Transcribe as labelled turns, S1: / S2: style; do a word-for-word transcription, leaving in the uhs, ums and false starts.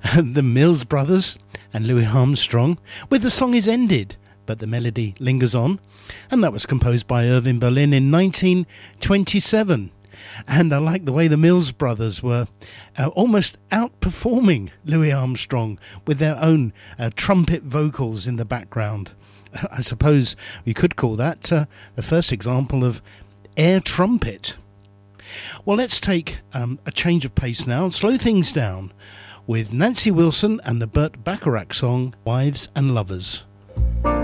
S1: the Mills Brothers and Louis Armstrong with The Song Is Ended, but the melody lingers on, and that was composed by Irving Berlin in nineteen twenty-seven. And I like the way the Mills Brothers were uh, almost outperforming Louis Armstrong with their own uh, trumpet vocals in the background. I suppose we could call that uh, the first example of air trumpet. Well, let's take um, a change of pace now and slow things down with Nancy Wilson and the Burt Bacharach song, Wives and Lovers.